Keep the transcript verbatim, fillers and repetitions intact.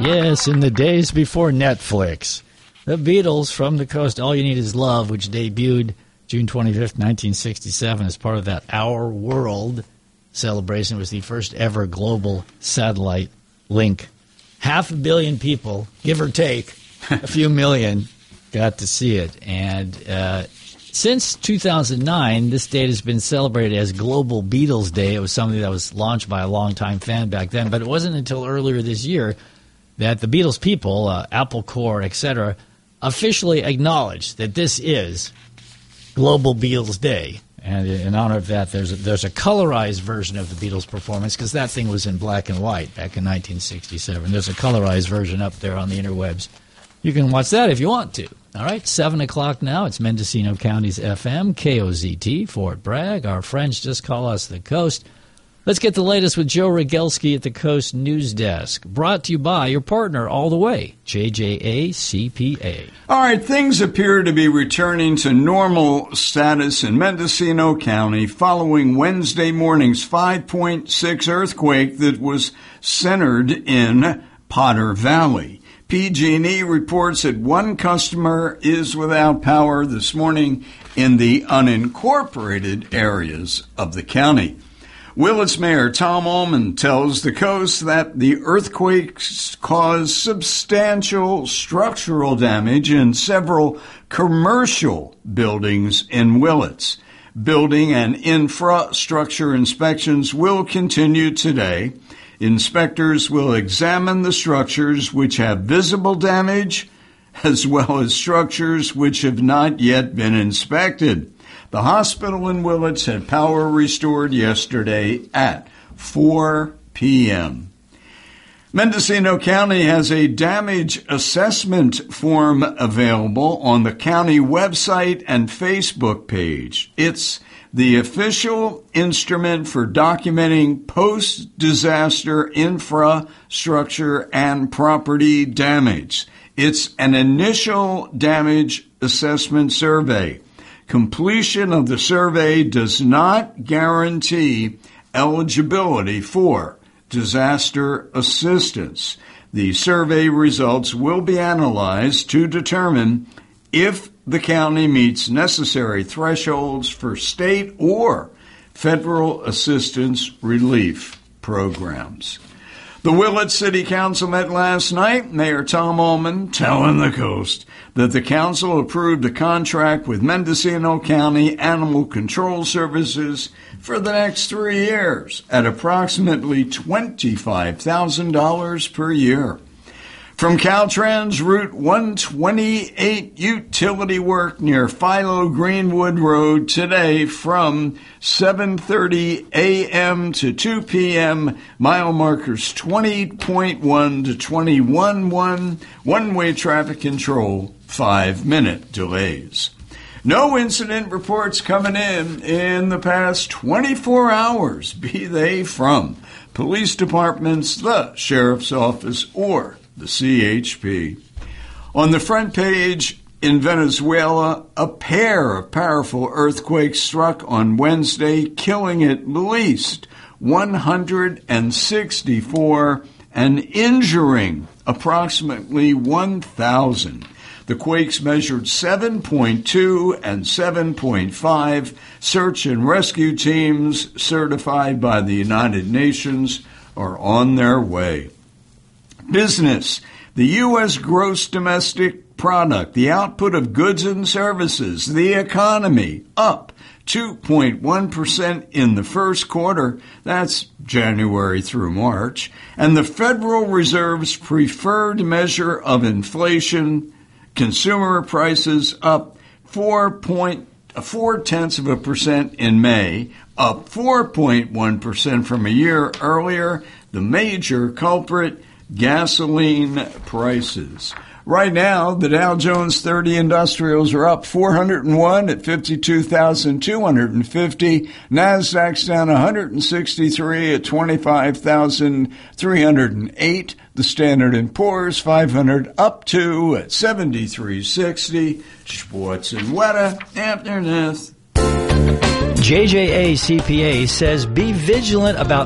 Yes, in the days before Netflix, the Beatles from the coast, All You Need Is Love, which debuted June twenty-fifth, nineteen sixty-seven, as part of that Our World celebration. It was the first ever global satellite link. Half a billion people, give or take, a few million, got to see it. And uh, since two thousand nine, this date has been celebrated as Global Beatles Day. It was something that was launched by a longtime fan back then, but it wasn't until earlier this year that the Beatles people, uh, Apple Corps, et cetera, officially acknowledged that this is Global Beatles Day. And in honor of that, there's a, there's a colorized version of the Beatles performance, because that thing was in black and white back in nineteen sixty-seven. There's a colorized version up there on the interwebs. You can watch that if you want to. All right, seven o'clock now. It's Mendocino County's F M, K O Z T, Fort Bragg. Our friends just call us the Coast. Let's get the latest with Joe Rogelski at the Coast News Desk. Brought to you by your partner all the way, J J A C P A. All right, things appear to be returning to normal status in Mendocino County following Wednesday morning's five point six earthquake that was centered in Potter Valley. P G and E reports that one customer is without power this morning in the unincorporated areas of the county. Willits Mayor Tom Ullman tells the Coast that the earthquakes caused substantial structural damage in several commercial buildings in Willits. Building and infrastructure inspections will continue today. Inspectors will examine the structures which have visible damage, as well as structures which have not yet been inspected. The hospital in Willits had power restored yesterday at four p.m. Mendocino County has a damage assessment form available on the county website and Facebook page. It's the official instrument for documenting post-disaster infrastructure and property damage. It's an initial damage assessment survey. Completion of the survey does not guarantee eligibility for disaster assistance. The survey results will be analyzed to determine if the county meets necessary thresholds for state or federal assistance relief programs. The Willits City Council met last night. Mayor Tom Ullman telling the Coast that the council approved a contract with Mendocino County Animal Control Services for the next three years at approximately twenty-five thousand dollars per year. From Caltrans Route one twenty-eight utility work near Philo Greenwood Road today from seven thirty a.m. to two p.m. Mile markers twenty point one to twenty-one point one. One-way traffic control, five-minute delays. No incident reports coming in in the past twenty-four hours, be they from police departments, the sheriff's office, or the C H P. On the front page, in Venezuela, a pair of powerful earthquakes struck on Wednesday, killing at least one hundred sixty-four and injuring approximately one thousand. The quakes measured seven point two and seven point five. Search and rescue teams certified by the United Nations are on their way. Business. The U S gross domestic product, the output of goods and services, the economy, up two point one percent in the first quarter. That's January through March. And the Federal Reserve's preferred measure of inflation, consumer prices, up four point four tenths of a percent in May, up four point one percent from a year earlier. The major culprit, gasoline prices. Right now, the Dow Jones thirty Industrials are up four hundred one at fifty-two thousand two hundred fifty. Nasdaq's down one hundred sixty-three at twenty-five thousand three hundred eight. The Standard and Poor's five hundred up two at seventy-three sixty. Sports and weather after this. J J A C P A says be vigilant about